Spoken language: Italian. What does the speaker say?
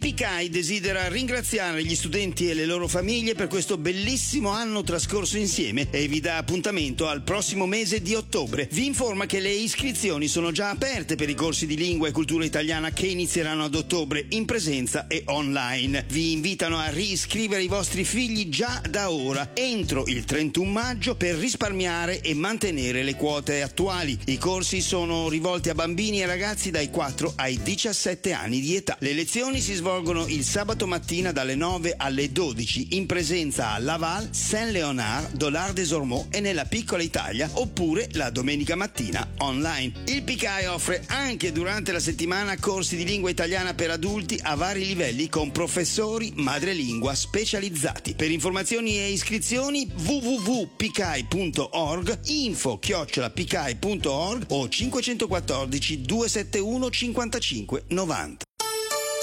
PICAI desidera ringraziare gli studenti e le loro famiglie per questo bellissimo anno trascorso insieme e vi dà appuntamento al prossimo mese di ottobre. Vi informa che le iscrizioni sono già aperte per i corsi di lingua e cultura italiana che inizieranno ad ottobre in presenza e online. Vi invitano a riscrivere i vostri figli già da ora, entro il 31 maggio, per risparmiare e mantenere le quote attuali. I corsi sono rivolti a bambini e ragazzi dai 4 ai 17 anni di età. Le lezioni si svolgono il sabato mattina dalle 9 alle 12 in presenza a Laval, Saint-Léonard, Dollard-des-Ormeaux e nella piccola Italia, oppure la domenica mattina online. Il PICAI offre anche durante la settimana corsi di lingua italiana per adulti a vari livelli con professori madrelingua specializzati. Per informazioni e iscrizioni www.picai.org, info@picai.org o 514 271 55 90.